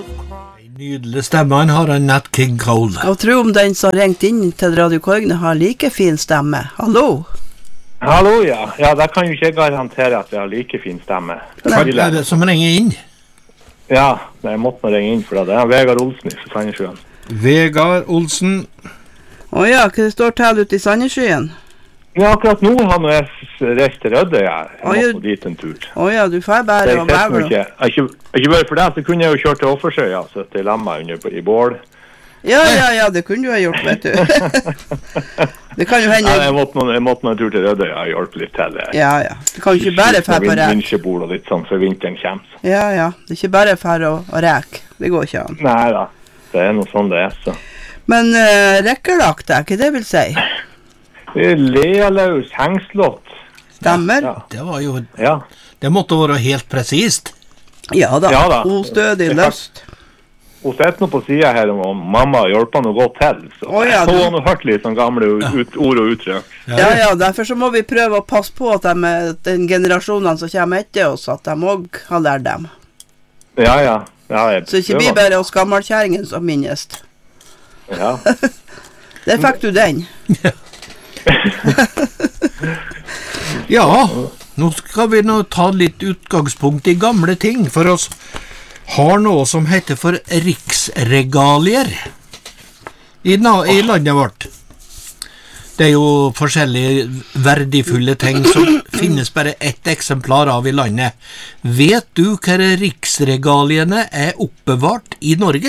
Nydelig stemme han har, Nat King Cole. Og tro om den som ringt inn til Radio Korgne har like fin stemme. Hallo? Hallo, ja. Ja, da kan jo ikke jeg garantere at jeg har like fin stemme. Hva er det som ringer inn? Ja, jeg måtte ringe inn for det. Det er Vegard Olsen i Sandnessjøen. Vegard Olsen. Åja, hva det står til ute i Sandnessjøen? Ja, akkurat nå har jeg reist til Rødøy. Jeg måtte dit en tur. Åja, du får bare å være. Ikke bare for det, så kunne jeg jo kjørt til Offersøya, så til Lamma under i bål. Ja, det kunne du ha gjort, vet du. Det kan jo hende. Ja, jeg måtte en tur til Rødøy, jeg har hjulpet litt til det. Ja, du kan ikke bare fære på rek. Vinsjebord og litt sånn, for vinteren kommer. Ja, det er ikke bare fære å rek. Det går ikke an. Nei da, det er noe sånn det er, så. Men rekkelagt, hva det vil si? Lealaus hengslott. Stemmer. Ja. Det var jo... Ja. Det måtte være helt presist. Ja da. Ostødig løst. Hun sitter nå på siden her om mamma hjelper noe godt til. Så hun har nå hørt litt sånn gamle ord og uttrykk. Ja, derfor så må vi prøve å passe på at den generasjonen som kommer etter oss, at de også har lært dem. Ja. Så ikke blir bare oss gammelkjæringen som minnest. Ja. Der fikk du den. Ja, nå skal vi ta litt utgangspunkt i gamle ting, for oss har noe som heter for riksregalier i landet vårt. Det er jo forskjellige verdifulle ting som finnes bare ett eksemplar av i landet. Vet du hva riksregaliene er oppbevart i Norge?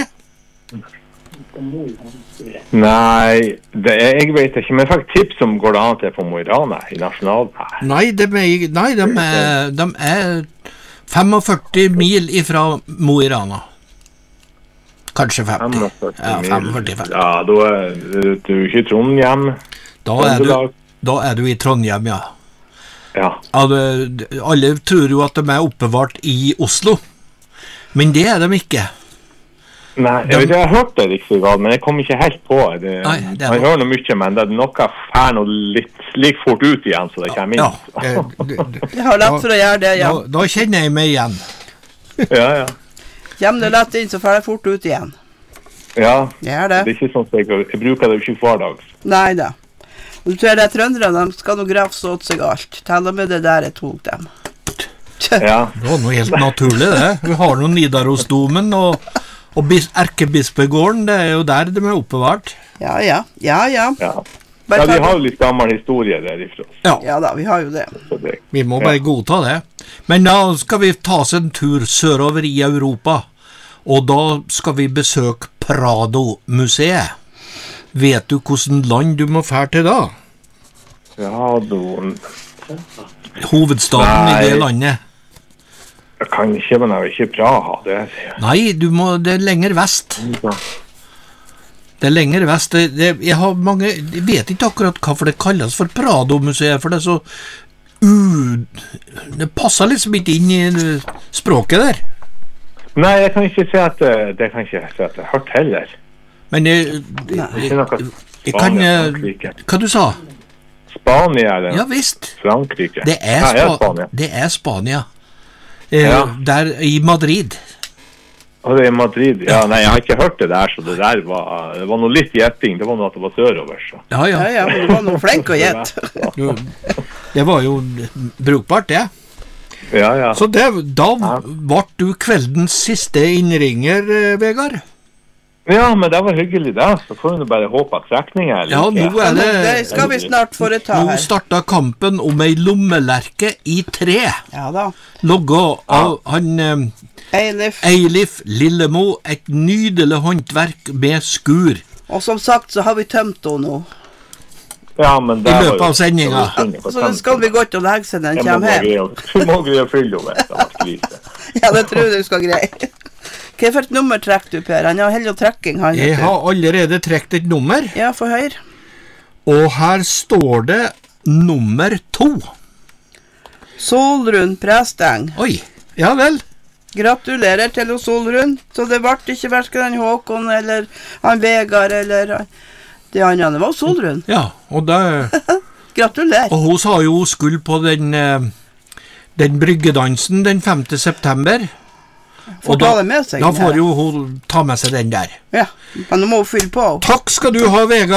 Nei, jeg vet ikke, men jeg fikk tips om går det an til på Mo i Rana i nasjonal. Nei, de er 45 mil ifra Mo i Rana. Kanskje 50. 45. Ja, da er du ikke i Trondheim. Da er du i Trondheim, ja. Ja. Alle tror jo at de er oppbevart i Oslo, men det er de ikke. Nei, jeg har hørt det riksregalier, men jeg kom ikke helt på det. Man hører noe mye, men det er noe fær noe litt slik fort ut igjen, så det kommer inn. Jeg har lett for å gjøre det, ja. Da kjenner jeg meg igjen. Ja. Kommer det lett inn, så får jeg fort ut igjen. Ja, det er det. Det er ikke sånn at jeg bruker det jo ikke hver dag. Nei da. Og du tror det trønderne, de skal nå grafse åt seg alt. Til og med det der jeg tok dem. Ja. Det var noe helt naturlig, det. Vi har noen Nidarosdomen og Erkebispegården, det er jo der de er oppbevart. Ja. Ja, vi har jo litt gammel historie derifra. Ja da, vi har jo det. Vi må bare godta det. Men da skal vi ta oss en tur sørover i Europa, og da skal vi besøke Prado-museet. Vet du hvordan land du må fære til da? Hovedstaden i det landet. Jeg kan ikke, men jeg vil ikke Praha. Nei, det er lenger vest. Det er lenger vest. Jeg vet ikke akkurat hva det kalles for Prado-museet, for det er så det passer liksom ikke inn i språket der. Nei, jeg kan ikke si at det kan ikke si at jeg har hørt heller. Men hva du sa? Spania eller ja, visst. Frankrike. Det er Spania. Der i Madrid. Det er Madrid, ja. Nei, jeg har ikke hørt det der, så det der var noe litt gjetting. Det var noe at det var sørover. Så. Ja, men det var noe flink å gjette. Det var jo brukbart, det. Ja. Så da ble du kveldens siste innringer, Vegard? Ja, men det var hyggelig da. Så får vi bare håpe at trekningen er like. Ja, nå er det skal vi snart foreta her. Nå startet kampen om ei lommelerke i 3. Ja da. Logget av han Eilif Lillemo, et nydelig håndverk med skur. Og som sagt så har vi tømt henne nå. Ja, men i løpet av sendinga. Så det skal vi godt å legge seg når den kommer hjem. Du må greie å fylle henne. Ja, det tror jeg du skal greie. Hva for et nummer trekker du, Per? Han har heller trekking. Jeg har allerede trekt et nummer. Ja, for høyre. Og her står det nummer 2. Solrun Presteng. Oi, ja vel. Gratulerer til Solrun. Så det ble ikke hverken han Håkon eller han Vegard eller de andre. Det var Solrun. Ja, og det... Gratulerer. Og hun sa jo skulle på den bryggedansen den 5. september. Får ta det med seg. Da får jo hun ta med seg den der. Ja, men du må fylle på. Takk skal du ha, Vegard.